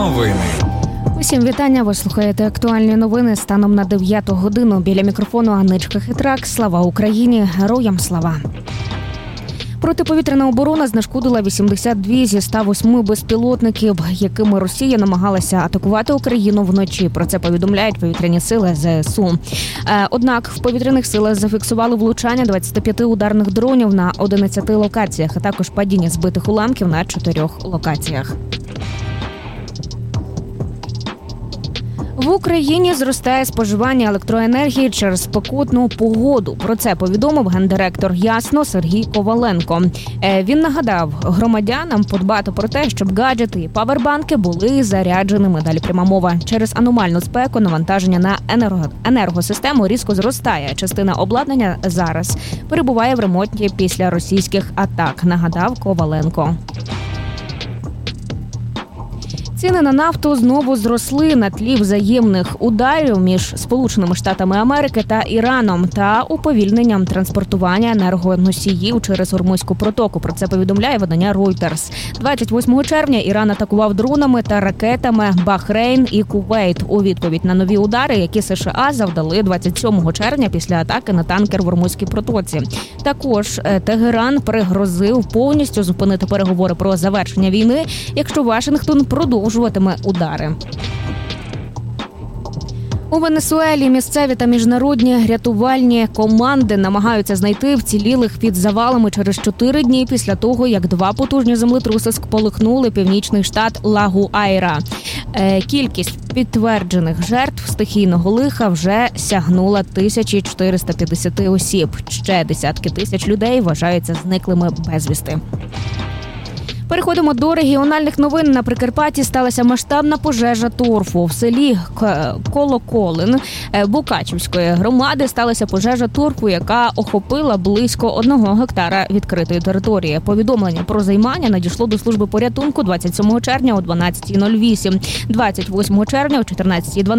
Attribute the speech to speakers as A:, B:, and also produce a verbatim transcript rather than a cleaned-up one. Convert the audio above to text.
A: Новини.
B: Усім вітання, ви слухаєте актуальні новини станом на дев'яту годину. Біля мікрофону Анничка Хитрак. Слава Україні! Героям слава! Протиповітряна оборона знешкодила вісімдесят два зі ста восьми безпілотників, якими Росія намагалася атакувати Україну вночі. Про це повідомляють повітряні сили ЗСУ. Однак в повітряних силах зафіксували влучання двадцяти п'яти ударних дронів на одинадцяти локаціях, а також падіння збитих уламків на чотирьох локаціях. В Україні зростає споживання електроенергії через спекотну погоду. Про це повідомив гендиректор Ясно Сергій Коваленко. Він нагадав громадянам подбати про те, щоб гаджети і павербанки були зарядженими. Далі пряма мова. Через аномальну спеку навантаження на енерго... енергосистему різко зростає. Частина обладнання зараз перебуває в ремонті після російських атак, нагадав Коваленко. Ціни на нафту знову зросли на тлі взаємних ударів між Сполученими Штатами Америки та Іраном та уповільненням транспортування енергоносіїв через Ормузьку протоку. Про це повідомляє видання Reuters. двадцять восьмого червня Іран атакував дронами та ракетами Бахрейн і Кувейт у відповідь на нові удари, які США завдали двадцять сьомого червня після атаки на танкер в Ормузькій протоці. Також Тегеран пригрозив повністю зупинити переговори про завершення війни, якщо Вашингтон продовжує удари. У Венесуелі місцеві та міжнародні рятувальні команди намагаються знайти вцілілих під завалами через чотири дні після того, як два потужні землетруси сполихнули північний штат Ла-Гуайра. Кількість підтверджених жертв стихійного лиха вже сягнула тисячу чотириста п'ятдесят осіб. Ще десятки тисяч людей вважаються зниклими безвісти. Переходимо до регіональних новин. На Прикарпатті сталася масштабна пожежа торфу. В селі Колоколин Букачівської громади сталася пожежа торфу, яка охопила близько одного гектара відкритої території. Повідомлення про займання надійшло до служби порятунку двадцять сьомого червня о дванадцятій нуль вісім, двадцять восьмого червня о чотирнадцятій дванадцять